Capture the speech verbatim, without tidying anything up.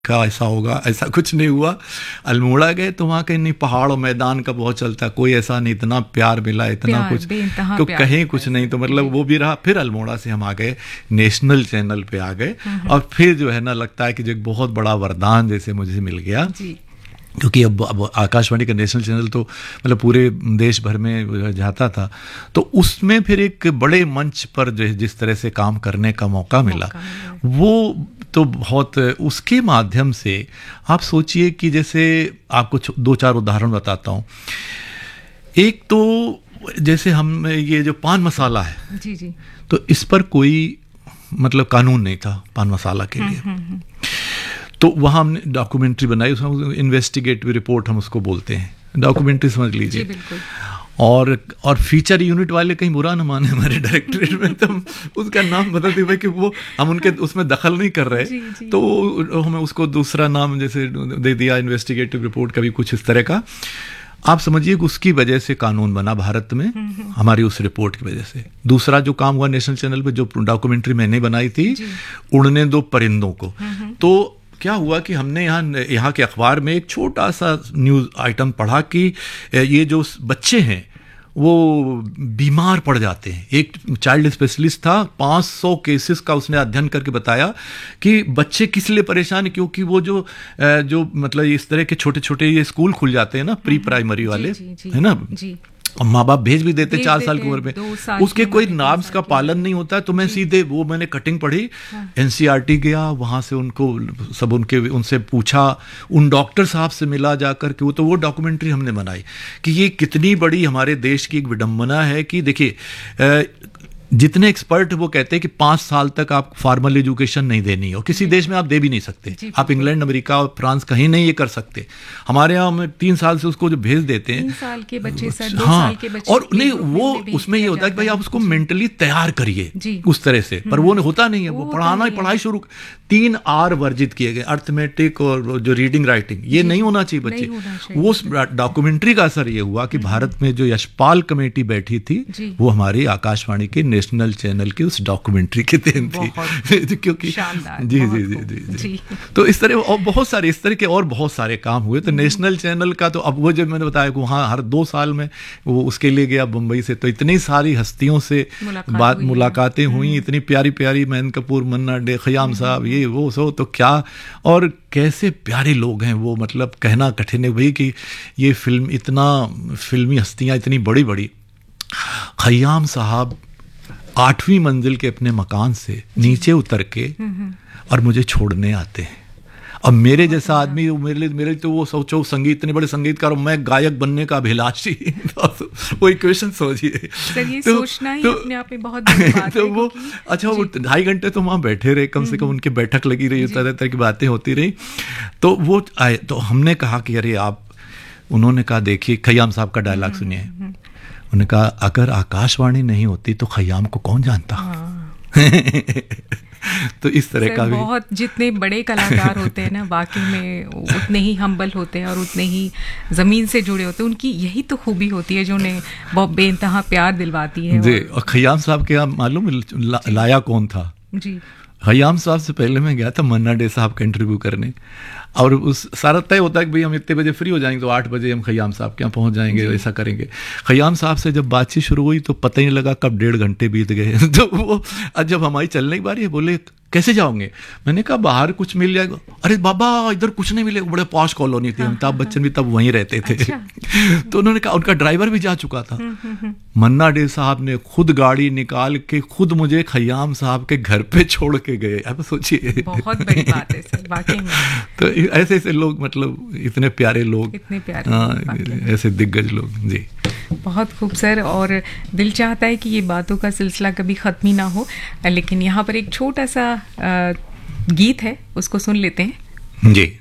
का ऐसा होगा, ऐसा कुछ नहीं हुआ। अल्मोड़ा गए तो वहाँ कहीं नहीं, पहाड़ और मैदान का बहुत चलता, कोई ऐसा नहीं, इतना प्यार मिला, इतना प्यार, कुछ तो कहीं कुछ नहीं। तो मतलब वो भी रहा। फिर अल्मोड़ा से हम आ गए नेशनल चैनल पे आ गए, और फिर जो है ना लगता है कि जो एक बहुत बड़ा वरदान जैसे मुझे मिल गया, क्योंकि अब, अब आकाशवाणी का नेशनल चैनल तो मतलब पूरे देश भर में जाता था, तो उसमें फिर एक बड़े मंच पर जो जिस तरह से काम करने का मौका मिला, वो तो बहुत, उसके माध्यम से आप सोचिए कि जैसे आपको दो चार उदाहरण बताता हूँ। एक तो जैसे हम ये जो पान मसाला है, जी जी, तो इस पर कोई मतलब कानून नहीं था पान मसाला के लिए। तो वहाँ हमने डॉक्यूमेंट्री बनाई, उसमें इन्वेस्टिगेटिव रिपोर्ट हम उसको बोलते हैं, डॉक्यूमेंट्री समझ लीजिए। और और फीचर यूनिट वाले कहीं बुरा न माने हमारे डायरेक्टरेट में, तो हम उसका नाम बदल दिए कि वो हम उनके उसमें दखल नहीं कर रहे, जी, जी। तो हमें उसको दूसरा नाम जैसे दे दिया, इन्वेस्टिगेटिव रिपोर्ट, कभी कुछ इस तरह का। आप समझिए कि उसकी वजह से कानून बना भारत में, हमारी उस रिपोर्ट की वजह से। दूसरा जो काम हुआ नेशनल चैनल पे, जो डॉक्यूमेंट्री मैंने बनाई थी, उड़ने दो परिंदों को, तो क्या हुआ कि हमने यहाँ यहाँ के अखबार में एक छोटा सा न्यूज़ आइटम पढ़ा कि ये जो बच्चे हैं वो बीमार पड़ जाते हैं। एक चाइल्ड स्पेशलिस्ट था, पाँच सौ केसेस का उसने अध्ययन करके बताया कि बच्चे किस लिए परेशान है, क्योंकि वो जो जो मतलब इस तरह के छोटे छोटे ये स्कूल खुल जाते हैं ना, प्री प्राइमरी वाले, जी, जी, है ना, जी। और माँ बाप भेज भी देते चार साल की उम्र में, उसके कोई नॉर्म्स का पालन नहीं होता है। तो मैं सीधे वो मैंने कटिंग पढ़ी, एनसीईआरटी गया, वहाँ से उनको सब उनके उनसे पूछा, उन डॉक्टर साहब से मिला जाकर के, वो तो वो डॉक्यूमेंट्री हमने बनाई कि ये कितनी बड़ी हमारे देश की एक विडंबना है कि देखिए, जितने एक्सपर्ट वो कहते हैं कि पाँच साल तक आप फॉर्मल एजुकेशन नहीं देनी हो, किसी देश में आप दे भी नहीं सकते, आप इंग्लैंड, अमेरिका और फ्रांस कहीं नहीं ये कर सकते। हमारे यहाँ में तीन साल से उसको जो भेज देते हैं, तीन साल के बच्चे सर, दो हाँ, साल के बच्चे, और नहीं वो उसमें ये होता है कि भाई आप उसको मेंटली तैयार करिए उस तरह से, पर वो होता नहीं है। वो पढ़ाना ही पढ़ाई शुरू, तीन आर वर्जित किए गए, अर्थमेटिक और जो रीडिंग राइटिंग, ये नहीं होना चाहिए बच्चे। वो डॉक्यूमेंट्री का असर ये हुआ कि भारत में जो यशपाल कमेटी बैठी थी, वो हमारी आकाशवाणी के नेशनल चैनल की उस डॉक्यूमेंट्री के देन थी, क्योंकि जी जी जी जी जी तो इस तरह और बहुत सारे इस तरह के और बहुत सारे काम हुए। तो नेशनल चैनल का तो अब वो जब मैंने बताया कि वहाँ हर दो साल में वो उसके लिए गया बम्बई से, तो इतनी सारी हस्तियों से बात मुलाकातें हुई, इतनी प्यारी प्यारी, मैन कपूर, मन्ना डे, खयाम साहब, ये वो सो, तो क्या और कैसे प्यारे लोग हैं वो, मतलब कहना कठिन है भाई कि ये फिल्म, इतना फिल्मी हस्तियाँ इतनी बड़ी बड़ी। खयाम साहब आठवीं मंजिल के अपने मकान से नीचे उतर के और मुझे छोड़ने आते हैं। अब मेरे जैसा आदमी, मेरे लिए मेरे तो वो सोचो संगीत, इतने बड़े संगीतकार, मैं गायक बनने का अभिलाषी, वो इक्वेशन सोचिए। तो, सोचना ही तो, अपने आप में बहुत बड़ी बात तो है वो अच्छा, वो ढाई घंटे तो वहाँ बैठे रहे, कम से कम उनकी बैठक लगी रही, तरह तरह की बातें होती रही। तो वो आए, तो हमने कहा कि अरे आप, उन्होंने कहा देखिए, खयाम साहब का डायलॉग सुनिए, उन्होंने कहा अगर आकाशवाणी नहीं होती तो खयाम को कौन जानता। तो इस तरह का भी बहुत, जितने बड़े कलाकार होते हैं ना, वाकई में उतने ही हम्बल होते हैं और उतने ही ज़मीन से जुड़े होते हैं। उनकी यही तो खूबी होती है जो उन्हें बहुत बेइंतहा प्यार दिलवाती है जी। और खयाम साहब के आप मालूम ला, लाया कौन था जी? खयाम साहब से पहले मैं गया था मन्ना डे साहब का इंटरव्यू करने, और उस सारा तय होता है कि भाई हम इतने बजे फ्री हो जाएंगे, तो आठ बजे हम खयाम साहब के यहाँ पहुँच जाएंगे, ऐसा करेंगे। खयाम साहब से जब बातचीत शुरू हुई तो पता ही नहीं लगा कब डेढ़ घंटे बीत गए। तो वो जब हमारी चलने की बारी है, बोले कैसे जाओगे? मैंने कहा बाहर कुछ मिल जाएगा। अरे बाबा इधर कुछ नहीं मिलेगा, बड़े पॉश कॉलोनी थी, अमिताभ बच्चन भी तब वहीं रहते थे। अच्छा। तो उन्होंने कहा, उनका ड्राइवर भी जा चुका था। मन्ना डे साहब ने खुद गाड़ी निकाल के खुद मुझे खयाम साहब के घर पे छोड़ के गए। अब सोचिए, बहुत बड़ी बात है सर, वाकई में। तो ऐसे ऐसे लोग, मतलब इतने प्यारे लोग, इतने प्यारे, हाँ, ऐसे दिग्गज लोग जी। बहुत खूब सर, और दिल चाहता है कि ये बातों का सिलसिला कभी ख़त्म ही ना हो, लेकिन यहाँ पर एक छोटा सा गीत है, उसको सुन लेते हैं जी।